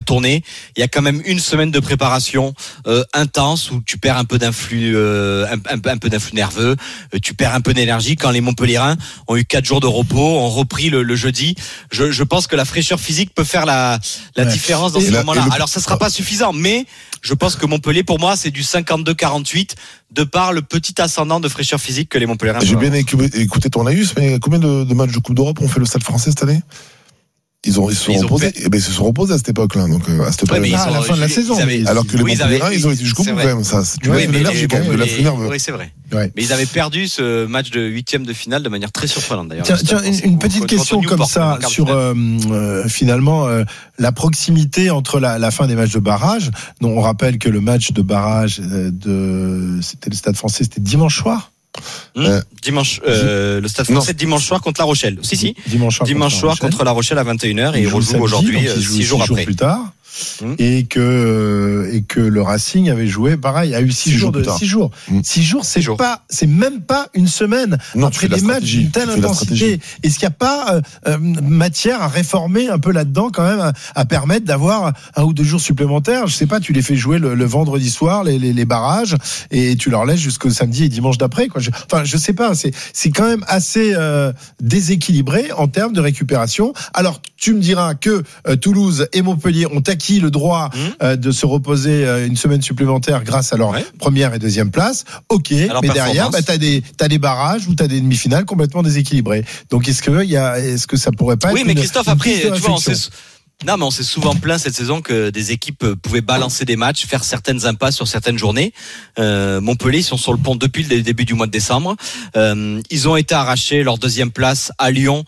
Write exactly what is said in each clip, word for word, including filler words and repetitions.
tourner. Il y a quand même une semaine de préparation euh, intense où tu perds un peu d'influx, euh, un, un, un peu d'influx nerveux, euh, tu perds un peu d'énergie. Quand les Montpelliérains ont eu quatre jours de repos, ont repris le, le jeudi, je, je pense que la fraîcheur physique peut faire la, la ouais. différence dans et ce moment-là. Le... Alors ça sera pas suffisant, mais je pense que Montpellier, pour moi, c'est du cinquante-deux quarante-huit de par le petit ascendant de fraîcheur physique que les Montpelliérains. J'ai bien écouté ton laïus, mais combien de, de matchs de Coupe d'Europe ont fait le Stade Français cette année? Ils ont, ils se sont ils reposés. Fait... Eh ben, ils se sont reposés à cette époque-là, donc, à cette ouais, période. Ah, à la fin de la saison. Avaient... Alors que les oui, Montpelliérains, ils ont été jusqu'au bout, quand même, ça. Tu oui, vois, de l'énergie, quand même, de la frayeur. Oui, c'est vrai. Ouais. Mais ils avaient perdu ce match de huitième de finale de manière très surprenante, d'ailleurs. Tiens, tiens une, une petite question comme ça sur, euh, euh, finalement, euh, la proximité entre la, la fin des matchs de barrage. Donc, on rappelle que le match de barrage de, c'était le Stade Français, c'était dimanche soir. Mmh. Euh, dimanche, euh, le Stade Français dimanche soir contre La Rochelle. Si, si. Dimanche soir, dimanche contre, soir la contre La Rochelle à vingt et une heures et il rejoue aujourd'hui, euh, six jours après. Plus tard. Mmh. Et que et que le Racing avait joué pareil a eu six, six jours de six jours mmh. six jours c'est jours. pas c'est même pas une semaine non, après des matchs d'une telle intensité. Est-ce qu'il n'y a pas euh, euh, matière à réformer un peu là-dedans quand même à, à permettre d'avoir un ou deux jours supplémentaires? Je sais pas, tu les fais jouer le, le vendredi soir les, les les barrages et tu leur laisses jusqu'au samedi et dimanche d'après quoi. Je, enfin je sais pas, c'est c'est quand même assez euh, déséquilibré en termes de récupération. Alors tu me diras que euh, Toulouse et Montpellier ont acquis le droit mmh. euh, de se reposer euh, une semaine supplémentaire grâce à leur ouais. première et deuxième place. Ok, alors, mais derrière, bah, t'as des t'as des barrages ou t'as des demi-finales complètement déséquilibrées. Donc est-ce que il y a est-ce que ça pourrait pas oui, être mais une, Christophe une après, tu vois, on sait. Non, mais on s'est souvent plaint cette saison que des équipes pouvaient balancer des matchs, faire certaines impasses sur certaines journées. Euh, Montpellier, ils sont sur le pont depuis le début du mois de décembre. Euh, ils ont été arrachés leur deuxième place à Lyon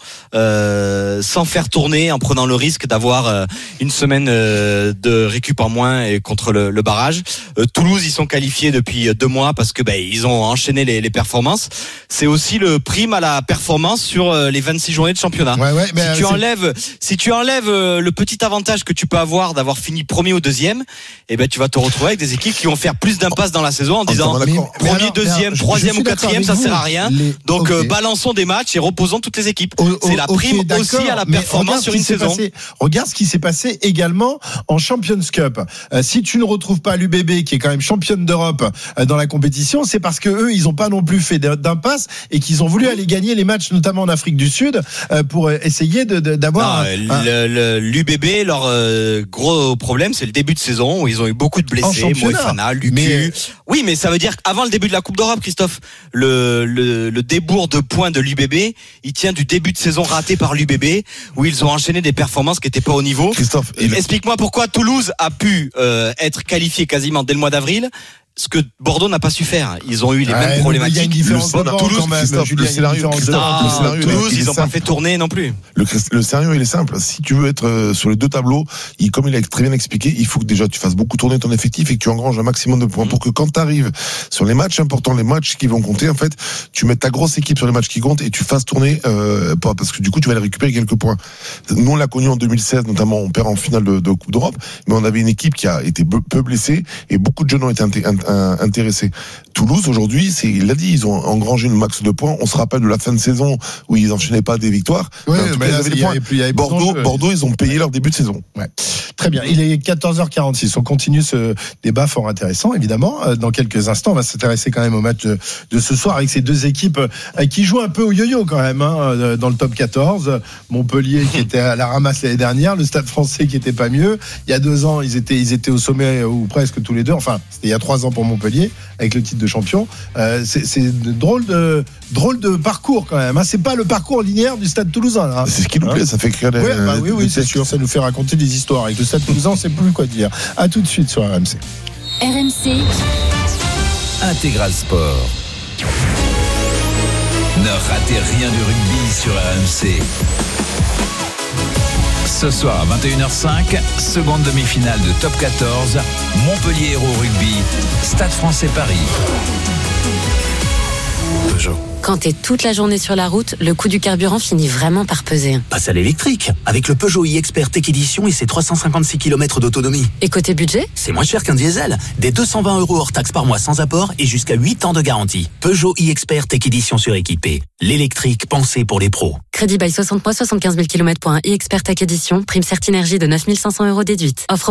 euh, sans faire tourner, en prenant le risque d'avoir euh, une semaine euh, de récup en moins et contre le, le barrage. Euh, Toulouse, ils sont qualifiés depuis deux mois parce que ben ils ont enchaîné les, les performances. C'est aussi le prime à la performance sur euh, les vingt-six journées de championnat. Ouais, ouais, mais si tu enlèves, si tu enlèves euh, le petit avantage que tu peux avoir d'avoir fini premier ou deuxième, eh ben tu vas te retrouver avec des équipes qui vont faire plus d'impasses dans la saison en disant mais, mais premier, alors, deuxième, troisième ou quatrième, ça sert à rien. Les... Donc okay. euh, balançons des matchs et reposons toutes les équipes. O- C'est la prime okay, aussi à la performance sur une saison. Passé, regarde ce qui s'est passé également en Champions Cup. Euh, si tu ne retrouves pas l'U B B qui est quand même championne d'Europe euh, dans la compétition, c'est parce que eux ils ont pas non plus fait d'impasse et qu'ils ont voulu aller gagner les matchs notamment en Afrique du Sud euh, pour essayer de, de, d'avoir non, un, le, le, l'U B B leur euh, gros problème c'est le début de saison où ils ont eu beaucoup de blessés, Moefana, Lucu. Mais... Oui, mais ça veut dire qu'avant le début de la Coupe d'Europe, Christophe, le, le, le débours de points de l'U B B, il tient du début de saison raté par l'U B B où ils ont enchaîné des performances qui n'étaient pas au niveau. Christophe, il... explique-moi pourquoi Toulouse a pu euh, être qualifié quasiment dès le mois d'avril. Ce que Bordeaux n'a pas su faire. Ils ont eu les ah, mêmes problématiques. Il y a une différence le, de Toulouse, quand même. Christophe, le scénario, Christophe, le scénario, Toulouse, ils n'ont pas fait tourner non plus. Le, le scénario, il est simple. Si tu veux être euh, sur les deux tableaux, il, comme il a très bien expliqué, il faut que déjà tu fasses beaucoup tourner ton effectif et que tu engranges un maximum de points mmh. pour que quand tu arrives sur les matchs importants, les matchs qui vont compter, en fait, tu mettes ta grosse équipe sur les matchs qui comptent et tu fasses tourner, euh, parce que du coup, tu vas aller récupérer quelques points. Nous, on l'a connu en deux mille seize, notamment, on perd en finale de, de Coupe d'Europe, mais on avait une équipe qui a été peu blessée et beaucoup de jeunes ont été inté- intéressés. Toulouse aujourd'hui, c'est, il l'a dit, ils ont engrangé une max de points. On se rappelle de la fin de saison où ils enchaînaient pas des victoires. Ouais, mais là, il y avait plus, il y avait Bordeaux, Bordeaux, ils ont payé leur début de saison. Ouais. Très bien. Il est quatorze heures quarante-six. On continue ce débat fort intéressant, évidemment. Dans quelques instants, on va s'intéresser quand même au match de, de ce soir avec ces deux équipes qui jouent un peu au yo-yo quand même, hein, dans le top quatorze. Montpellier qui était à la ramasse l'année dernière, le Stade Français qui était pas mieux. Il y a deux ans, ils étaient, ils étaient au sommet ou presque tous les deux. Enfin, c'était il y a trois ans pour Montpellier avec le titre de champion. Euh, c'est, c'est drôle de drôle de parcours quand même. Hein. C'est pas le parcours linéaire du Stade Toulousain. Là. C'est ce qui nous plaît, hein ça fait créer. Ouais, bah, oui, oui, c'est sûr. Ça nous fait raconter des histoires. Avec le Stade Toulousain, on sait plus quoi dire. À tout de suite sur R M C. R M C. Intégral Sport. Ne ratez rien du rugby sur R M C. Ce soir à vingt et une heures cinq, seconde demi-finale de Top quatorze, Montpellier Hérault Rugby, Stade Français Paris. Peugeot. Quand t'es toute la journée sur la route, le coût du carburant finit vraiment par peser. Passe à l'électrique, avec le Peugeot e-Expert Tech Edition et ses trois cent cinquante-six kilomètres d'autonomie. Et côté budget ? C'est moins cher qu'un diesel. Des deux cent vingt euros hors taxe par mois sans apport et jusqu'à huit ans de garantie. Peugeot e-Expert Tech Edition suréquipé. L'électrique pensée pour les pros. Crédit bail soixante mois, soixante-quinze mille kilomètres pour un e-Expert Tech Edition. Prime Certinergie de neuf mille cinq cents euros déduite. Offre